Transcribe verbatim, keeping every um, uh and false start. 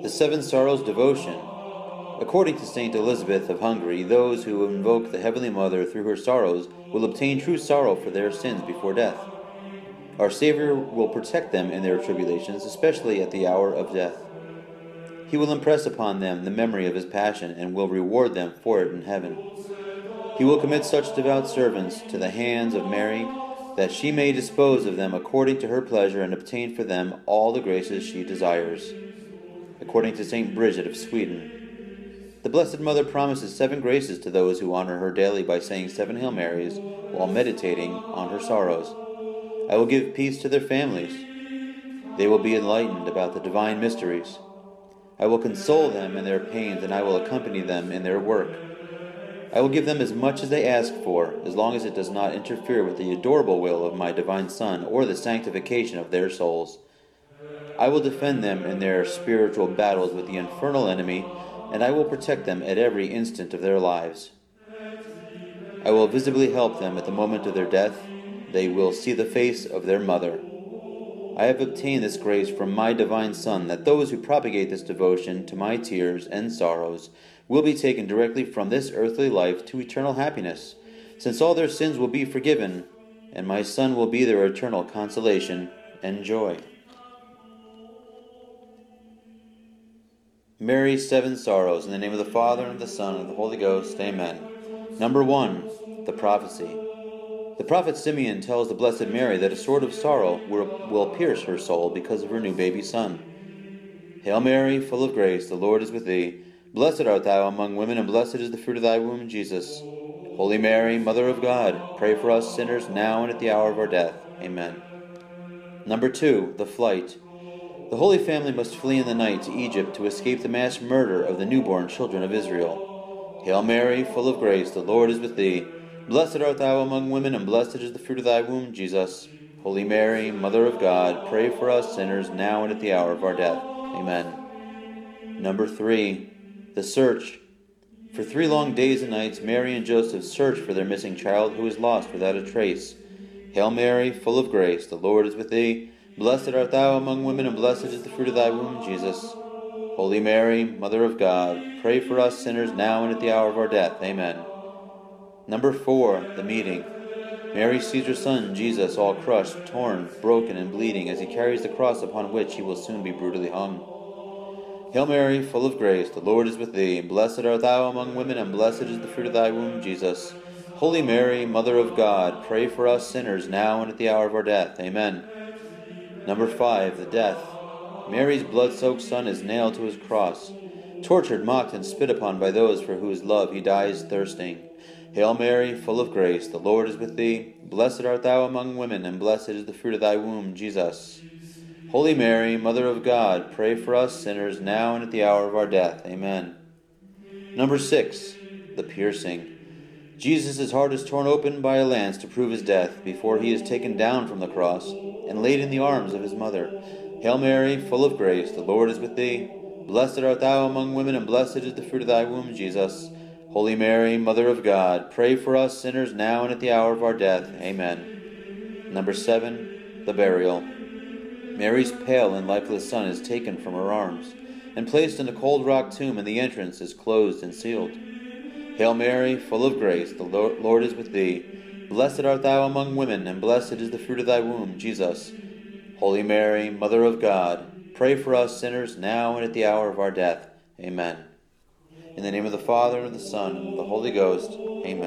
The Seven Sorrows Devotion. According to Saint Elizabeth of Hungary, those who invoke the Heavenly Mother through her sorrows will obtain true sorrow for their sins before death. Our Savior will protect them in their tribulations, especially at the hour of death. He will impress upon them the memory of his passion and will reward them for it in heaven. He will commit such devout servants to the hands of Mary that she may dispose of them according to her pleasure and obtain for them all the graces she desires. According to Saint Bridget of Sweden, the Blessed Mother promises seven graces to those who honor her daily by saying seven Hail Marys while meditating on her sorrows. I will give peace to their families. They will be enlightened about the divine mysteries. I will console them in their pains, and I will accompany them in their work. I will give them as much as they ask for, as long as it does not interfere with the adorable will of my divine Son or the sanctification of their souls. I will defend them in their spiritual battles with the infernal enemy, and I will protect them at every instant of their lives. I will visibly help them at the moment of their death. They will see the face of their mother. I have obtained this grace from my divine Son, that those who propagate this devotion to my tears and sorrows will be taken directly from this earthly life to eternal happiness, since all their sins will be forgiven, and my Son will be their eternal consolation and joy. Mary's Seven Sorrows. In the name of the Father, and of the Son, and of the Holy Ghost. Amen. Number one, the prophecy. The prophet Simeon tells the Blessed Mary that a sword of sorrow will, will pierce her soul because of her new baby son. Hail Mary, full of grace, the Lord is with thee. Blessed art thou among women, and blessed is the fruit of thy womb, Jesus. Holy Mary, Mother of God, pray for us sinners now and at the hour of our death. Amen. Number two, the flight. The Holy Family must flee in the night to Egypt to escape the mass murder of the newborn children of Israel. Hail Mary, full of grace, the Lord is with thee. Blessed art thou among women, and blessed is the fruit of thy womb, Jesus. Holy Mary, Mother of God, pray for us sinners now and at the hour of our death. Amen. Number three, the search. For three long days and nights, Mary and Joseph search for their missing child who is lost without a trace. Hail Mary, full of grace, the Lord is with thee. Blessed art thou among women, and blessed is the fruit of thy womb, Jesus. Holy Mary, Mother of God, pray for us sinners now and at the hour of our death. Amen. Number four, the meeting. Mary sees her son, Jesus, all crushed, torn, broken, and bleeding as he carries the cross upon which he will soon be brutally hung. Hail Mary, full of grace, the Lord is with thee. Blessed art thou among women, and blessed is the fruit of thy womb, Jesus. Holy Mary, Mother of God, pray for us sinners now and at the hour of our death. Amen. Number five, the death. Mary's blood-soaked son is nailed to his cross, tortured, mocked, and spit upon by those for whose love he dies thirsting. Hail Mary, full of grace, the Lord is with thee. Blessed art thou among women, and blessed is the fruit of thy womb, Jesus. Holy Mary, Mother of God, pray for us sinners now and at the hour of our death. Amen. Number six, the piercing. Jesus' heart is torn open by a lance to prove his death before he is taken down from the cross and laid in the arms of his mother. Hail Mary, full of grace, the Lord is with thee. Blessed art thou among women, and blessed is the fruit of thy womb, Jesus. Holy Mary, Mother of God, pray for us sinners now and at the hour of our death. Amen. Number seven, the burial. Mary's pale and lifeless son is taken from her arms and placed in a cold rock tomb, and the entrance is closed and sealed. Hail Mary, full of grace, the Lord is with thee. Blessed art thou among women, and blessed is the fruit of thy womb, Jesus. Holy Mary, Mother of God, pray for us sinners now and at the hour of our death. Amen. In the name of the Father, and of the Son, and of the Holy Ghost. Amen.